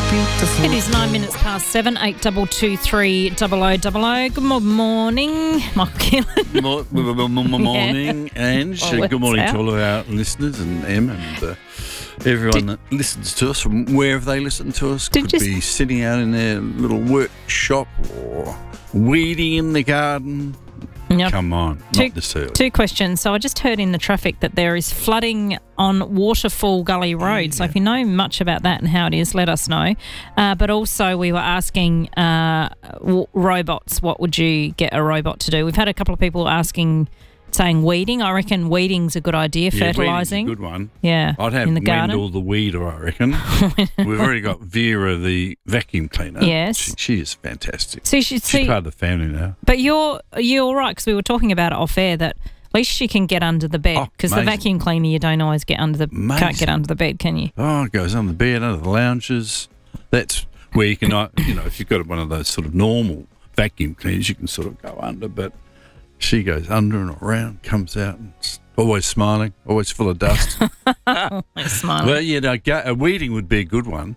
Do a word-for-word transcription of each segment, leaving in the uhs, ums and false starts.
beautiful. It is nine minutes past seven, eight double two three double o double o. Good mo- morning, Michael Keelan. Mo- mo- mo- mo- morning, Ange. Oh, Good morning it's to out. all of our listeners and Em and uh, everyone Did- that listens to us from wherever they listen to us. Did Could you- be sitting out in their little workshop or weeding in the garden. Yep. Come on, Two- not this early. Two questions. So I just heard in the traffic that there is flooding on Waterfall Gully Road. So if you know much about that and how it is, let us know. Uh, but also we were asking uh, w- robots, what would you get a robot to do? We've had a couple of people asking, saying weeding. I reckon weeding's a good idea, Yeah, weeding's a fertilising. good one. Yeah, I'd have in the garden. Wendell the weeder, I reckon. We've already got Vera the vacuum cleaner. Yes. She, she is fantastic. So you should She's see, part of the family now. but you're you're right, because we were talking about it off air that at least she can get under the bed, Oh, because the amazing. vacuum cleaner you don't always get under the can't Amazing. get under the bed, can you? Oh, it goes on the bed, under the lounges. That's where you can, uh, you know, if you've got one of those sort of normal vacuum cleaners, you can sort of go under. But she goes under and around, comes out, and s- always smiling, always full of dust. Like smiling. Well, yeah, no, ga- a weeding would be a good one.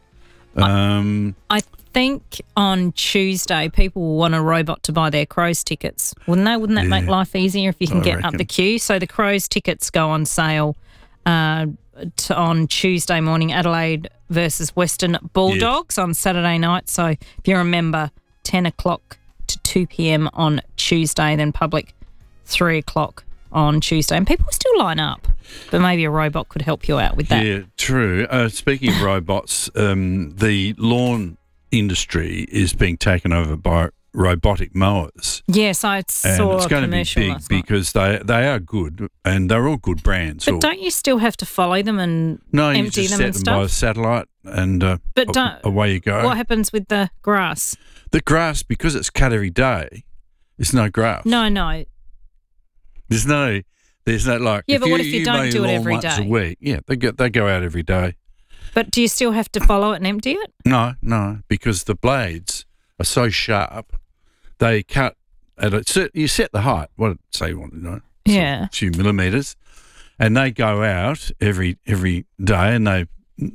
Um, I think on Tuesday people will want a robot to buy their Crows tickets. Wouldn't they? Wouldn't that make Yeah. life easier if you can I get up reckon. the queue? So the Crows tickets go on sale uh, to, on Tuesday morning, Adelaide versus Western Bulldogs on Saturday night. So if you remember, ten o'clock to two p.m. on Tuesday, then public three o'clock on Tuesday. And people still line up, but maybe a robot could help you out with that. yeah, true. Uh, speaking of robots, um, the lawn industry is being taken over by robotic mowers. Yes, I And saw it's a going to be commercial big last night. because they they are good and they're all good brands. But All- don't you still have to follow them and no, you empty just them set and them by stuff? satellite and uh, But a- don't- away you go. What happens with the grass? The grass, because it's cut every day, there's no grass. No, no. There's no, there's no like. Yeah, but what if you mow don't your do it lawn every once day? a week, yeah, they go they go out every day. But do you still have to follow it and empty it? No, no, because the blades are so sharp, they cut at a cer- you set the height. What say you want to know? Yeah. a few millimeters, and they go out every every day and they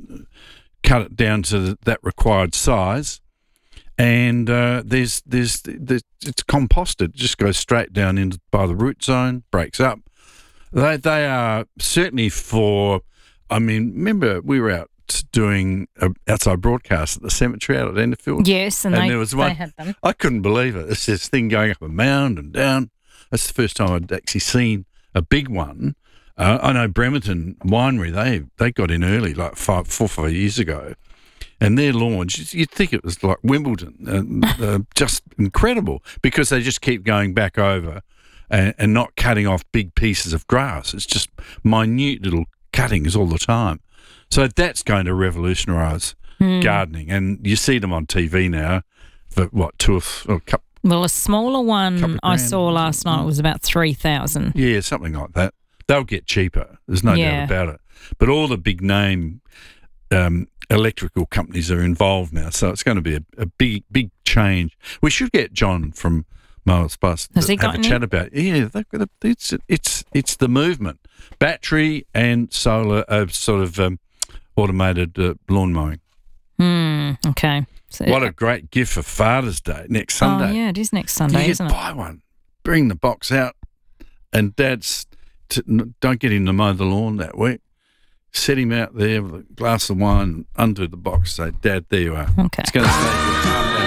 cut it down to the, that required size. And uh, there's, there's there's it's composted. It just goes straight down into by the root zone, breaks up. They they are certainly for. I mean, remember we were out doing a outside broadcast at the cemetery out at Enderfield. Yes, and, And they, there was they one- had them. I couldn't believe it. It's this thing going up a mound and down. That's the first time I'd actually seen a big one. Uh, I know Bremerton Winery, they they got in early, like five, four, five years ago. And their launch, you'd think it was like Wimbledon, uh, uh, just incredible because they just keep going back over and, and not cutting off big pieces of grass. It's just minute little cuttings all the time. So that's going to revolutionise Hmm. gardening. And you see them on T V now for, what, two or, th- or a couple, Well, a smaller one Couple of I grand, saw wasn't last it? night was about three thousand. yeah, something like that. They'll get cheaper. There's no Yeah. doubt about it. But all the big name um, electrical companies are involved now, so it's going to be a, a big, big change. We should get John from Miles Bus Has to he have got a any? chat about. Yeah, they've got a, it's it's it's the movement. Battery and solar, uh, sort of um, automated uh, lawn mowing. Hmm, okay. So, What a great gift for Father's Day next Sunday. Oh, yeah, it is next You Sunday, could isn't it? buy one, bring the box out, and Dad's t- n- don't get him to mow the lawn that week. Set him out there with a glass of wine under the box. Say, Dad, there you are. Okay. It's going to save you half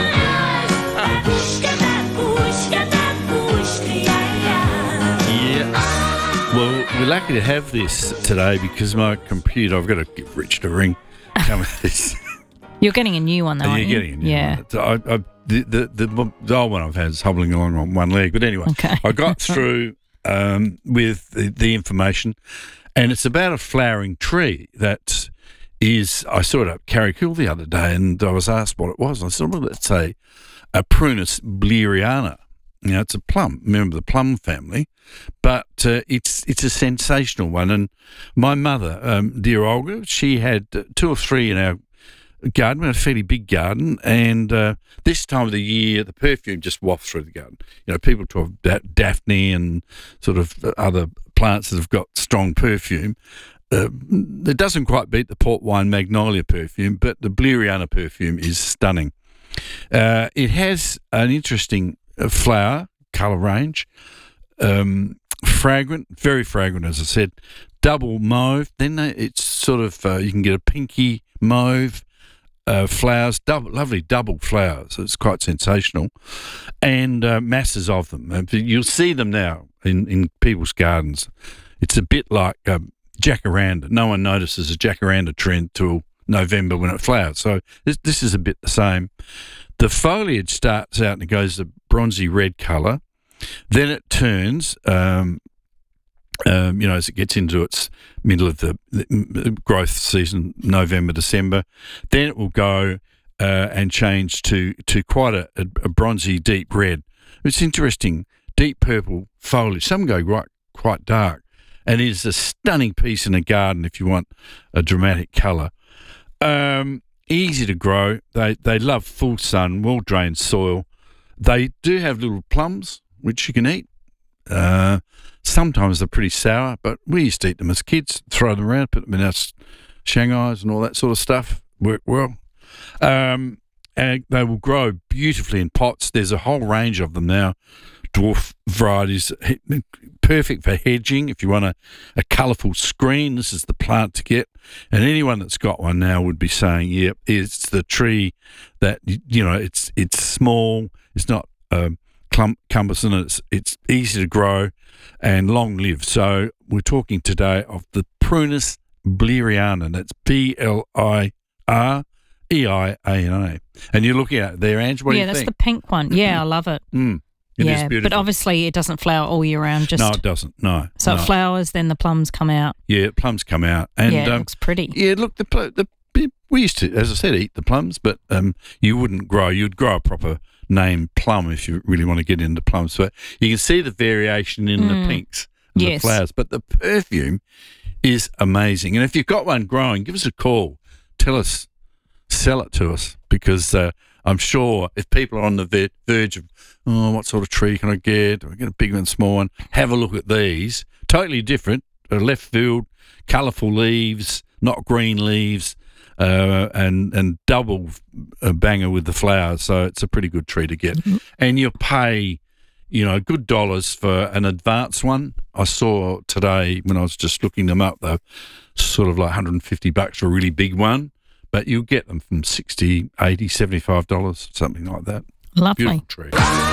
hour. Yeah. Well, we're lucky to have this today because my computer, I've got to give Rich a ring. Come with this. You're getting a new one, though, Are aren't you you? getting a new Yeah. one? So I, I, the, the, the, the old one I've had is hobbling along on one leg. But anyway, Okay. I got through um, with the, the information, and it's about a flowering tree that is, I saw it up Carrickhill the other day, and I was asked what it was. I said, well, it's a, a Prunus bleriana. You know, it's a plum, member of the plum family, but uh, it's it's a sensational one. And my mother, um, dear Olga, she had uh, two or three in our garden. We had a fairly big garden, and uh, this time of the year, the perfume just wafts through the garden. You know, people talk about Daphne and sort of other plants that have got strong perfume. uh, it doesn't quite beat the port wine magnolia perfume, but the Bleriana perfume is stunning. Uh, it has an interesting uh, flower colour range, um, fragrant, very fragrant, as I said, double mauve. Then they, it's sort of uh, you can get a pinky mauve. Uh, flowers, double, lovely double flowers. It's quite sensational, and uh, masses of them. And you'll see them now in, in people's gardens. It's a bit like um, jacaranda. No one notices a jacaranda trend till November when it flowers. So this, this is a bit the same. The foliage starts out and it goes a bronzy red colour. Then it turns. Um, Um, you know, as it gets into its middle of the, the growth season, November, December, then it will go uh, and change to to quite a, a bronzy, deep red. It's interesting, deep purple foliage. Some go right, quite dark, and it is a stunning piece in a garden if you want a dramatic colour. Um, easy to grow. They they love full sun, well drained soil. They do have little plums which you can eat. Uh, sometimes they're pretty sour, but we used to eat them as kids, throw them around, put them in our Shanghais and all that sort of stuff. Work well. Um, and they will grow beautifully in pots. There's a whole range of them now, dwarf varieties, perfect for hedging. If you want a, a colourful screen, this is the plant to get. And anyone that's got one now would be saying, yep, it's the tree that, you know, it's it's small, it's not um, clump cumbersome, it's it's easy to grow and long live. So we're talking today of the Prunus bleriana, and that's B L I R E I A N A. And you're looking at it there, Ange, what yeah, do you that's think? the pink one. Yeah, I love it. Mm, it yeah, is beautiful. but obviously it doesn't flower all year round. Just no, it doesn't. No. So no. it flowers, then the plums come out. Yeah, plums come out. And, yeah, it um, looks pretty. Yeah, look, the, the we used to, as I said, eat the plums, but um, you wouldn't grow. You'd grow a proper name plum if you really want to get into plums. But you can see the variation in Mm. the pinks and Yes. the flowers. But the perfume is amazing. And if you've got one growing, give us a call. Tell us, sell it to us, because uh, I'm sure if people are on the ver- verge of, oh, what sort of tree can I get? Do I get a big one, small one? Have a look at these. Totally different, uh, left field, colourful leaves, not green leaves. Uh, and and double uh, banger with the flowers, so it's a pretty good tree to get. Mm-hmm. And you'll pay, you know, good dollars for an advanced one. I saw today when I was just looking them up, they're sort of like one hundred fifty bucks for a really big one, but you'll get them from sixty, eighty, seventy-five dollars, something like that. Lovely. Beautiful tree.